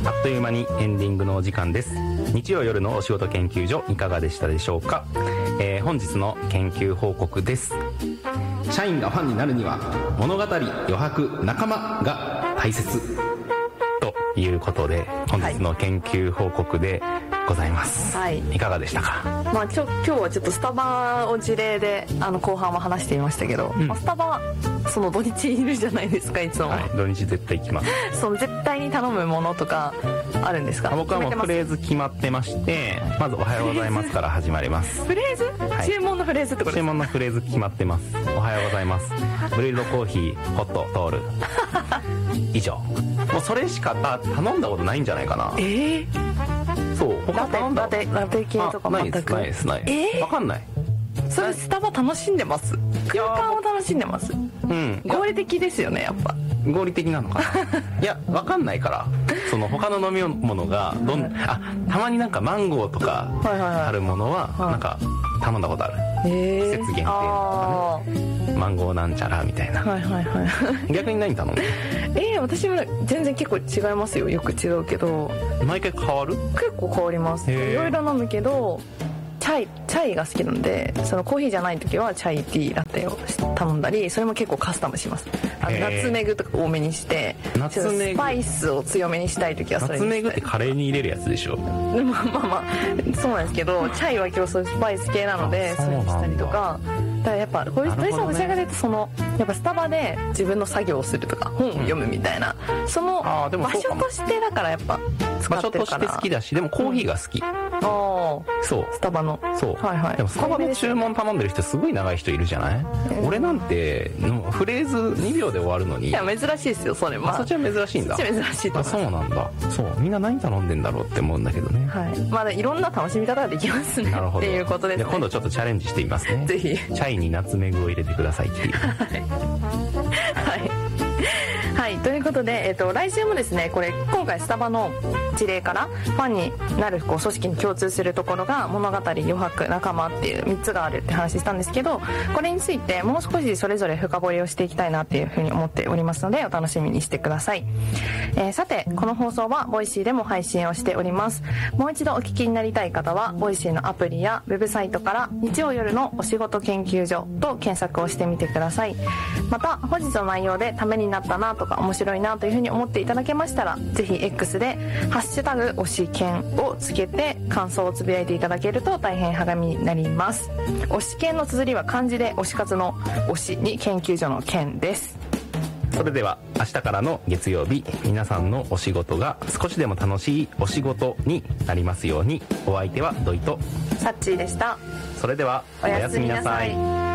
あっという間にエンディングのお時間です。日曜夜のお仕事研究所いかがでしたでしょうか。本日の研究報告です。社員がファンになるには物語、余白、仲間が大切ということで、本日の研究報告でございます、はい、いかがでしたか。 まあ、今日はちょっとスタバを事例で後半は話してみましたけど、まあ、スタバその土日いるじゃないですか、いつも、 はい、土日絶対行きます。 その絶対に頼むものとかあるんですか。 僕はもうフレーズ決まってまして、まずおはようございますから始まります。 フレーズ、はい、注文のフレーズってことですか。 注文のフレーズ決まってます。おはようございます、ブリルドコーヒーホットトール以上。もうそれしか頼んだことないんじゃないかな。そう、他頼んだラテ系とか全くないです分かんない。 それスタバ楽しんでます。空間を楽しんでます。合理的ですよね、やっぱ。 合理的なのかないや、分かんないから。その他の飲み物がたまになんかマンゴーとかあるものはなんか頼んだことある。季節限定とかね、マンゴーなんちゃらみたいな。逆に何頼むの。 私も全然結構違いますよ。よく違うけど。 毎回変わる。 結構変わります。いろいろ飲むけど、チャイが好きなので、そのコーヒーじゃない時はチャイティーラテを頼んだり、それも結構カスタムします。ナツメグとか多めにして、スパイスを強めにしたい時はそれにしたい。ナツメグってカレーに入れるやつでしょ。 まあそうなんですけど、チャイは今日そういうスパイス系なのでそれにしたりとか。だからやっぱ土井さんおっしゃられて、やっぱスタバで自分の作業をするとか本を読むみたいな、その場所としてだからやっぱ使ってるから。場所として好きだし、でもコーヒーが好き。そう、 スタバの。 そう、でもスタバの注文頼んでる人すごい長い人いるじゃない。俺なんてフレーズ2秒で終わるのに。いや、 珍しいですよそれ。 そっちは珍しいんだ。 そっちは珍しいと思う。 そうなんだ。そう、みんな何頼んでんだろうって思うんだけどね。 はい。まあいろんな楽しみ方ができますね。なるほど。っていうことですね。 今度ちょっとチャレンジしてみますね。 ぜひ。 チャイにナツメグを入れてくださいっていう。 はい、ということで、来週もですね、これ今回スタバの事例からファンになる組織に共通するところが物語、余白、仲間っていう3つがあるって話したんですけど、これについてもう少しそれぞれ深掘りをしていきたいなっていうふうに思っておりますので、お楽しみにしてください。さて、この放送はボイシーでも配信をしております。もう一度お聞きになりたい方はボイシーのアプリやウェブサイトから日曜夜のお仕事研究所と検索をしてみてください。また本日の内容でためになったなとか面白いなというふうに思っていただけましたら、ぜひ X でハッシュタグ推し研をつけて感想をつぶやいていただけると大変励みになります。推し研の綴りは漢字で推し活の推しに研究所の研です。 それでは明日からの月曜日、皆さんのお仕事が少しでも楽しいお仕事になりますように。お相手は土井とサッチーでした。 それではおやすみなさい。